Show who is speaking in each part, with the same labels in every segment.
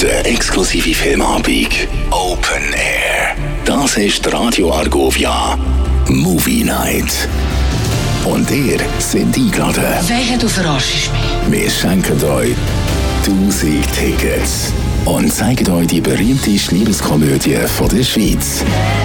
Speaker 1: Der exklusive Filmabend Open Air. Das ist Radio Argovia Movie Night. Und ihr seid eingeladen.
Speaker 2: Wehe, du verarschst mich.
Speaker 1: Wir schenken euch 1000 Tickets und zeigen euch die berühmteste Liebeskomödie von der Schweiz.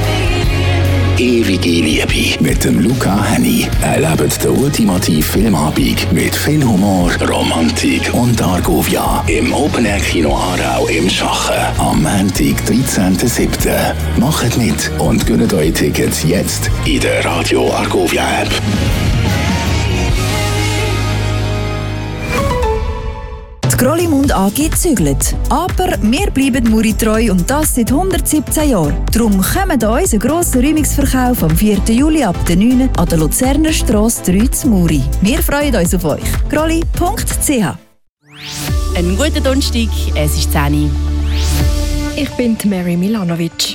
Speaker 1: Ewige Liebe mit dem Luca Henny. Erlebt den ultimativen Filmabend mit viel Humor, Romantik und Argovia im Open Air Kino Aarau im Schachen am Montag, 13.07. Macht mit und gönnt euch Tickets jetzt in der Radio Argovia App.
Speaker 3: Grollimund AG zügelt. Aber wir bleiben Muri treu und das seit 117 Jahren. Darum kommt uns ein grosser Räumungsverkauf am 4. Juli ab der 9. an der Luzerner Strasse 3 zu Muri. Wir freuen uns auf euch. grolli.ch.
Speaker 4: Einen guten Donnerstag, es ist 10 Uhr.
Speaker 5: Ich bin Mary Milanovic.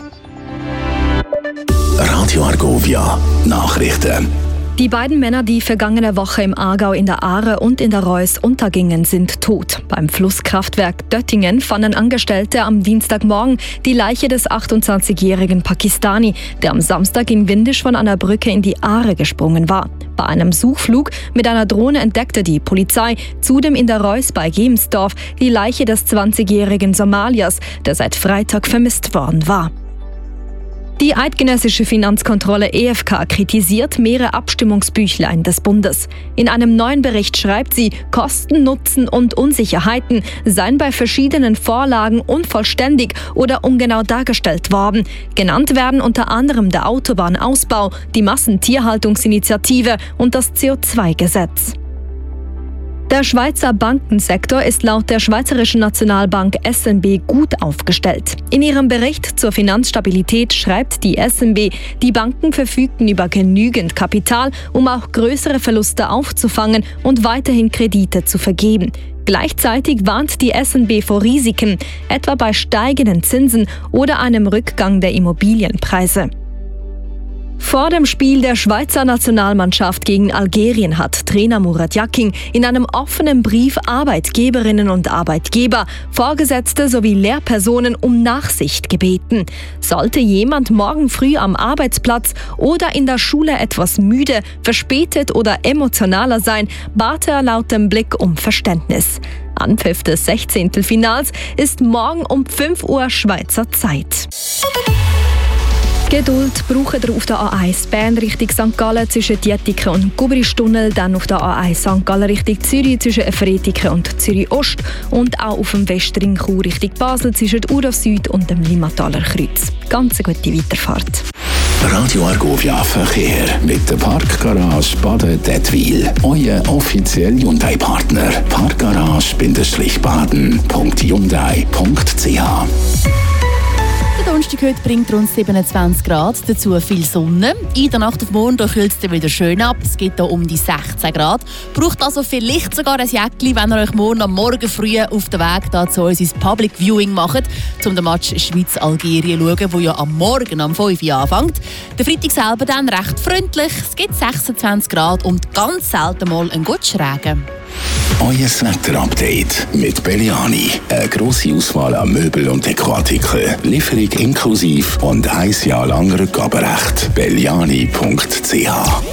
Speaker 1: Radio Argovia Nachrichten.
Speaker 5: Die beiden Männer, die vergangene Woche im Aargau in der Aare und in der Reuss untergingen, sind tot. Beim Flusskraftwerk Döttingen fanden Angestellte am Dienstagmorgen die Leiche des 28-jährigen Pakistani, der am Samstag in Windisch von einer Brücke in die Aare gesprungen war. Bei einem Suchflug mit einer Drohne entdeckte die Polizei zudem in der Reuss bei Gemsdorf die Leiche des 20-jährigen Somaliers, der seit Freitag vermisst worden war. Die eidgenössische Finanzkontrolle EFK kritisiert mehrere Abstimmungsbüchlein des Bundes. In einem neuen Bericht schreibt sie, Kosten, Nutzen und Unsicherheiten seien bei verschiedenen Vorlagen unvollständig oder ungenau dargestellt worden. Genannt werden unter anderem der Autobahnausbau, die Massentierhaltungsinitiative und das CO2-Gesetz. Der Schweizer Bankensektor ist laut der Schweizerischen Nationalbank SNB gut aufgestellt. In ihrem Bericht zur Finanzstabilität schreibt die SNB, die Banken verfügten über genügend Kapital, um auch größere Verluste aufzufangen und weiterhin Kredite zu vergeben. Gleichzeitig warnt die SNB vor Risiken, etwa bei steigenden Zinsen oder einem Rückgang der Immobilienpreise. Vor dem Spiel der Schweizer Nationalmannschaft gegen Algerien hat Trainer Murat Yakin in einem offenen Brief Arbeitgeberinnen und Arbeitgeber, Vorgesetzte sowie Lehrpersonen um Nachsicht gebeten. Sollte jemand morgen früh am Arbeitsplatz oder in der Schule etwas müde, verspätet oder emotionaler sein, bat er laut dem Blick um Verständnis. Anpfiff des 16. Finals ist morgen um 5 Uhr Schweizer Zeit. Geduld braucht ihr auf der A1 Bern Richtung St. Gallen zwischen Dietiken und Gubristunnel, dann auf der A1 St. Gallen Richtung Zürich zwischen Efretiken und Zürich Ost und auch auf dem Westring Chur Richtung Basel zwischen Urdorf Süd und dem Limmataler Kreuz. Ganz eine gute Weiterfahrt.
Speaker 1: Radio Argovia Verkehr mit der Parkgarage Baden-Dettwil. Euer offizieller Hyundai-Partner. Parkgarage-baden.hyundai.ch.
Speaker 4: Der Donnerstag heute bringt rund 27 Grad, dazu viel Sonne. In der Nacht auf morgen kühlt es wieder schön ab. Es geht hier um die 16 Grad. Braucht also vielleicht sogar ein Jäckchen, wenn ihr euch morgen am Morgen früh auf den Weg da zu uns ins Public Viewing macht, um den Match Schweiz-Algerien zu schauen, der ja am Morgen um 5 Uhr anfängt. Der Freitag selber dann recht freundlich. Es gibt 26 Grad und ganz selten mal einen guten Regen.
Speaker 1: Euer Wetter-Update mit Belliani. Eine grosse Auswahl an Möbel- und Dekoartikeln. Lieferung inklusive und 1 Jahr lang Rückgaberecht. Belliani.ch.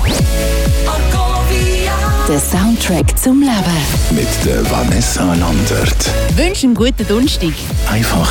Speaker 4: Der Soundtrack zum Leben.
Speaker 1: Mit der Vanessa Landert.
Speaker 4: Ich wünsche einen guten Donnerstag.
Speaker 1: Einfach